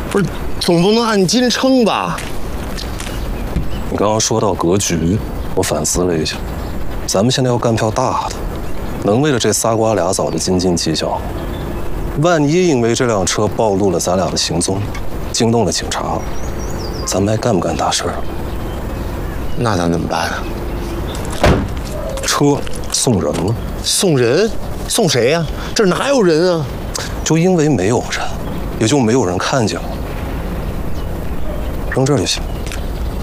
不是，总不能按斤称吧？ 你刚刚说到格局，我反思了一下，咱们现在要干票大的，能为了这仨瓜俩枣的斤斤计较。万一因为这辆车暴露了咱俩的行踪，惊动了警察，咱们还干不干大事儿？ 那咱怎么办啊？ 车送人了。 送人？送谁呀？这哪有人啊？ 就因为没有人，也就没有人看见了。扔这儿就行。